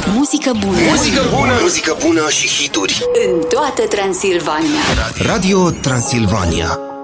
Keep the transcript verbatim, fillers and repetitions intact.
Muzică bună. Muzică bună. Muzică bună și hituri în toată Transilvania. Radio Transilvania.